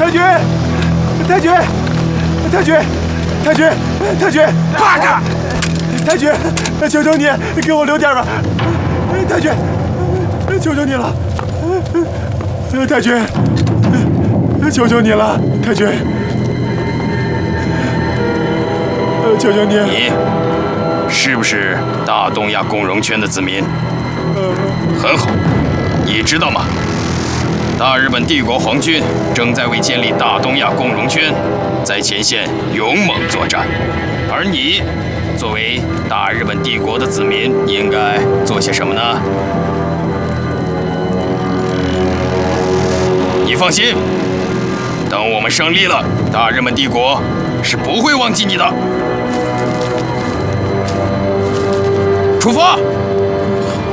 太君，太君，太君，太君，太君， 八个！ 太君，求求你给我留点吧！太君，求求你了！太君，求求你了！太君，求求你！ 你是不是大东亚共荣圈的子民？很好，你知道吗？大日本帝国皇军正在为建立大东亚共荣圈，在前线勇猛作战，而你作为大日本帝国的子民，应该做些什么呢？你放心，等我们胜利了，大日本帝国是不会忘记你的。出发！